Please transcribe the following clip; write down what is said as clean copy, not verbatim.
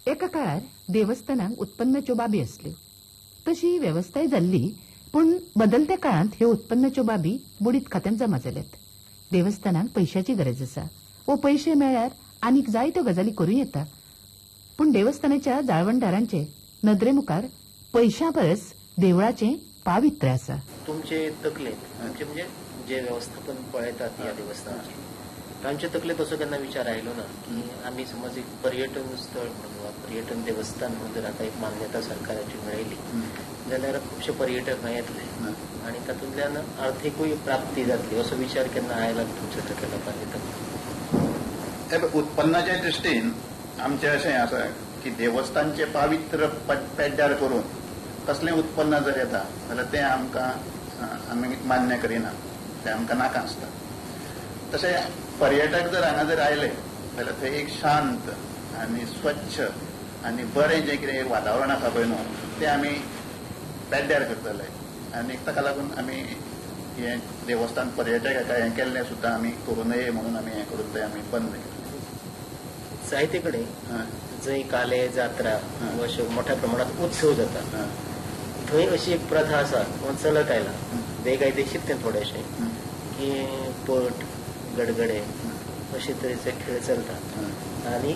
एका काळार देवस्थानांक उत्पन्नाच्यो बाबी असल्यो. तशी वेवस्थाय जाल्ली, पण बदलत्या काळात ह्यो उत्पन्नाच्यो बाबी बुडीत खात्यांत जमा जाल्यात. देवस्थानांक पैशाची गरज आसा व पैसे मेळ्यार आनीक जायत्यो गजाली करूं येता. पूण देवस्थानाच्या जाळवणदारांचे नदरे मुखार पैशा परस देवळाचे पावित्र्य आसा. तुमचे तकलेत म्हणजे जे व्यवस्थापन पळयतात या देवस्थानाचे, तांच्या तकलेत असो केन्ना विचार आयलो ना की आम्ही समज एक पर्यटन स्थळ म्हणून वा पर्यटन देवस्थान म्हणून जर आता एक मान्यता सरकाराची मेळयली जाल्यार खुबशे पर्यटक येतले आणि तातूंतल्यान आर्थीकूय प्राप्ती जातली असो विचार केन्ना आयला तुमच्या तकले लोकांनी? उत्पन्नाच्या दृश्टीन आमचे अशें आसा की देवस्थानचे पावित्र्य पेड्ड्यार करून कसलें उत्पन्न जर येता जाल्यार तें आमी मान्य करिना, तें आमकां नाका आसता. तशें पर्यटक जर हांगा जर आयले जाल्यार थंय एक शांत आनी स्वच्छ आनी बरें जें कितें वातावरण आसा पळय न्हू तें आमी पेड्ड्यार करतले आनी ताका लागून आमी हें देवस्थान पर्यटक हें केल्लें सुद्दां आमी करूं नये म्हणून आमी हें करून तें आमी बंद केलें. जायते कडेन जंय काले जात्रा अशे मोठ्या प्रमाणात उत्सव जाता थंय अशी एक प्रथा आसा चलत आयला बेकायदेशीर तें थोडेशें की पट गडगडे अशे तरेचे खेळ चलतात आणि